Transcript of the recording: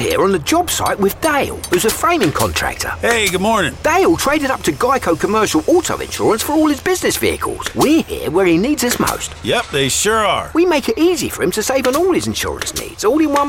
here on the job site with Dale, who's a framing contractor. Hey, good morning. Dale traded up to Geico Commercial Auto Insurance for all his business vehicles. We're here where he needs us most. Yep, they sure are. We make it easy for him to save on all his insurance needs, all in one